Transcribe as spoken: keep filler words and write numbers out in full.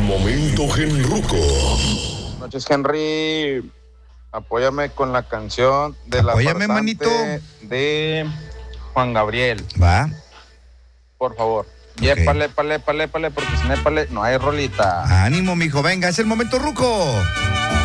momento Genruco. Buenas noches, Henry. Apóyame con la canción de la Apóyame, manito. de Juan Gabriel. Va. Por favor. Okay. Yépale, épale, épale, épale, porque sin épale no hay rolita. Ánimo, mijo, venga, es el momento ruco.